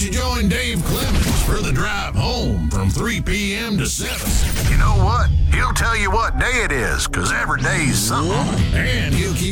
you join Dave Clemens for the drive home from 3 p.m. to 7? You know what? He'll tell you what day it is, 'cause every day's something. And he'll keep